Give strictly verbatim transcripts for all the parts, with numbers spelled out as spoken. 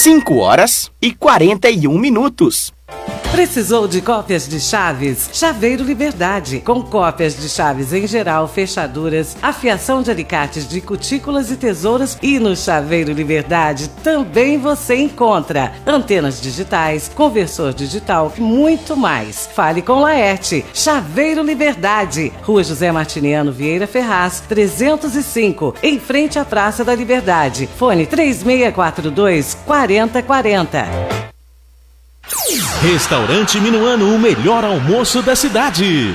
cinco horas e quarenta e um minutos. Precisou de cópias de chaves? Chaveiro Liberdade, com cópias de chaves em geral, fechaduras, afiação de alicates de cutículas e tesouras. E no Chaveiro Liberdade também você encontra antenas digitais, conversor digital e muito mais. Fale com Laerte. Chaveiro Liberdade, Rua José Martiniano Vieira Ferraz, trezentos e cinco, em frente à Praça da Liberdade. Fone três seis quatro dois, quatro zero quatro zero. Restaurante Minuano, o melhor almoço da cidade.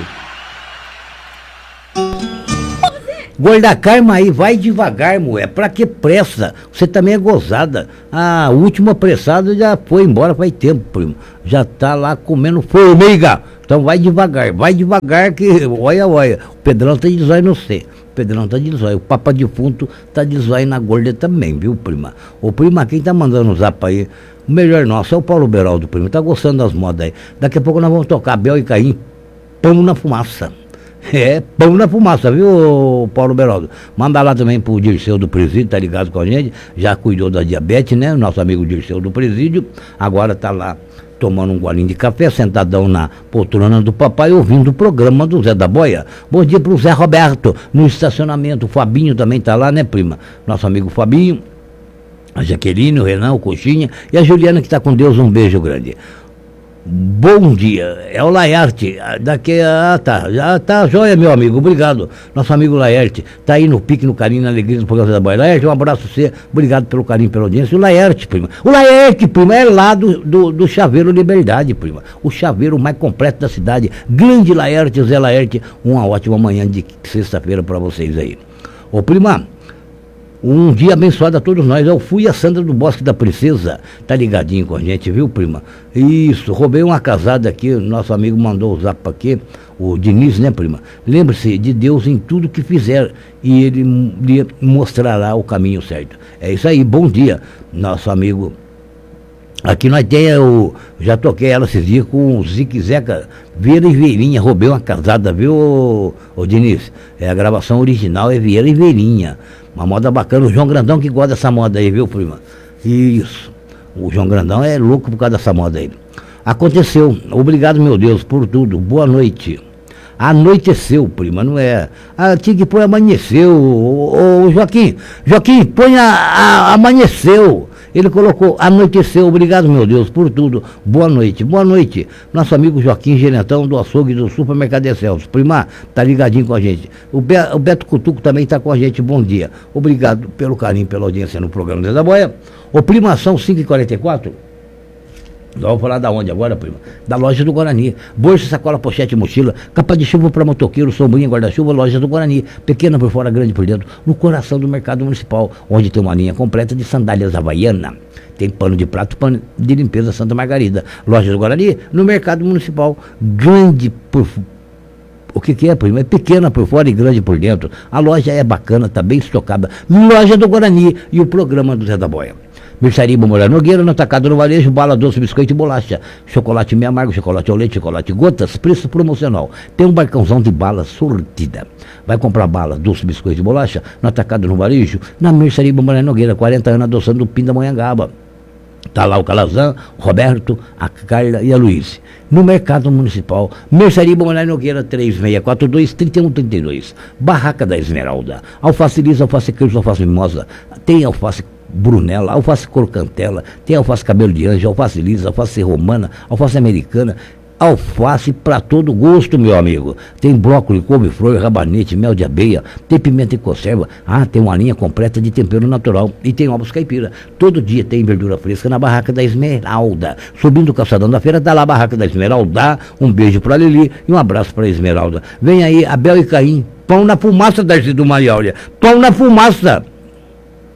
Gorda Karma aí, vai devagar, mulher. Pra que pressa? Você também é gozada. A última pressada já foi embora faz tempo, primo. Já tá lá comendo formiga. Então vai devagar, vai devagar que, olha, olha. O Pedrão tá de zóio no C. O Pedrão tá de zóio. O Papa Defunto tá de zóio na gorda também, viu, prima? Ô, prima, quem tá mandando um zap aí? O melhor nosso é o Paulo Beraldo, primo. Tá gostando das modas aí. Daqui a pouco nós vamos tocar Bel e Caim, Pão na Fumaça. É, Pão na Fumaça, viu, Paulo Beraldo? Manda lá também pro Dirceu do Presídio, tá ligado com a gente. Já cuidou da diabetes, né? Nosso amigo Dirceu do Presídio. Agora tá lá tomando um golinho de café, sentadão na poltrona do papai, ouvindo o programa do Zé da Boia. Bom dia pro Zé Roberto, no estacionamento. O Fabinho também tá lá, né, prima? Nosso amigo Fabinho. A Jaqueline, o Renan, o Coxinha e a Juliana que está com Deus, um beijo grande. Bom dia, é o Laerte, daqui, ah tá, já tá joia, meu amigo, obrigado. Nosso amigo Laerte, tá aí no pique, no carinho, na alegria do programa da Boia. Laerte, um abraço a você, obrigado pelo carinho, pela audiência. O Laerte, prima, o Laerte, prima, é lá do, do, do Chaveiro Liberdade, prima, o chaveiro mais completo da cidade. Grande Laerte, Zé Laerte, uma ótima manhã de sexta-feira para vocês aí. Ô, prima, um dia abençoado a todos nós. Eu fui a Sandra do Bosque da Princesa, tá ligadinho com a gente, viu, prima? Isso, roubei uma casada aqui, nosso amigo mandou o zap aqui, o Diniz, né, prima? Lembre-se de Deus em tudo que fizer e Ele lhe mostrará o caminho certo. É isso aí, bom dia, nosso amigo. Aqui nós temos, o, já toquei ela esses dias com o Zique Zeca, Vieira e Veirinha, roubei uma casada, viu, ô, ô Diniz? É, a gravação original é Vieira e Veirinha. Uma moda bacana, o João Grandão que gosta dessa moda aí, viu, prima? Isso, o João Grandão é louco por causa dessa moda aí. Aconteceu, obrigado, meu Deus, por tudo, boa noite. Anoiteceu, prima, não é? Ah, tinha que pôr amanheceu, ô, ô Joaquim, Joaquim, põe a, a amanheceu. Ele colocou anoiteceu, obrigado, meu Deus, por tudo, boa noite, boa noite. Nosso amigo Joaquim Gerentão do açougue do Supermercado Excelsior. Prima, tá ligadinho com a gente. O, Be o Beto Cutuco também tá com a gente, bom dia. Obrigado pelo carinho, pela audiência no programa Zé da Boia. Ô, prima, são cinco e quarenta e quatro. Nós vamos falar da onde agora, prima? Da loja do Guarani. Bolsa, sacola, pochete, mochila, capa de chuva para motoqueiro, sombrinha, guarda-chuva, loja do Guarani. Pequena por fora, grande por dentro, no coração do mercado municipal, onde tem uma linha completa de sandálias havaiana. Tem pano de prato, pano de limpeza Santa Margarida. Loja do Guarani, no mercado municipal, grande por... O que que é, prima? É pequena por fora e grande por dentro. A loja é bacana, está bem estocada. Loja do Guarani e o programa do Zé da Boia. Mercearia Moura Nogueira, no atacado no varejo, bala doce, biscoito e bolacha, chocolate meio amargo, chocolate ao leite, chocolate gotas, preço promocional. Tem um barcãozão de bala sortida. Vai comprar bala, doce, biscoito e bolacha, no atacado no varejo, na Mercearia Moura Nogueira, quarenta anos adoçando o Pindamonhangaba. Tá lá o Calazan, o Roberto, a Carla e a Luiz. No mercado municipal, Mercearia Moura Nogueira, três seis quatro dois, três um três dois. Barraca da Esmeralda. Alface lisa, alface queijo, alface mimosa. Tem alface Brunella, alface crocantela, tem alface cabelo de anjo, alface lisa, alface romana, alface americana, alface para todo gosto, meu amigo. Tem brócolis, couve-flor, rabanete, mel de abelha, tem pimenta em conserva. Ah, tem uma linha completa de tempero natural e tem ovos caipira. Todo dia tem verdura fresca na Barraca da Esmeralda. Subindo o calçadão da feira, tá lá a Barraca da Esmeralda. Um beijo pra Lili e um abraço pra Esmeralda. Vem aí, Abel e Caim, pão na fumaça, Darcy do Mariáulia. Pão na fumaça.